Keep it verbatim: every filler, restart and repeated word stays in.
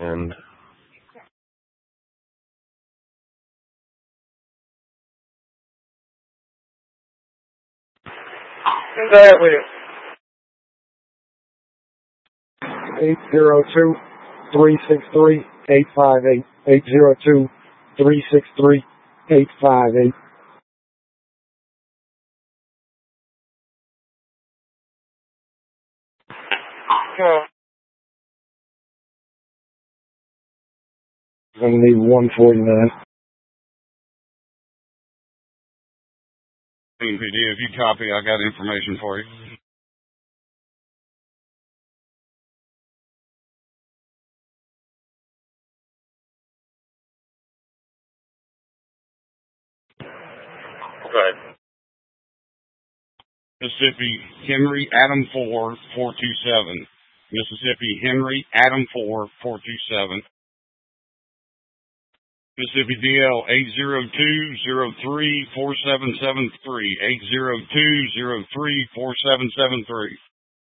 and that with it. eight zero two, three six three, eight five eight. eight zero two, three six three, eight five eight. I'm going to need one forty-nine. P D, if you copy, I got information for you. Right. Mississippi Henry Adam four four two seven. Mississippi Henry Adam four four two seven. Mississippi D L eight zero two zero three four seven seven three. eight zero two zero three four seven seven three.